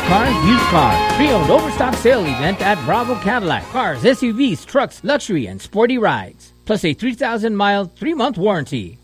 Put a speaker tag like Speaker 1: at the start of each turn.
Speaker 1: cars, used cars. Pre-owned overstock sale event at Bravo Cadillac. Cars, SUVs, trucks, luxury, and sporty rides. Plus a 3,000-mile, 3-month warranty.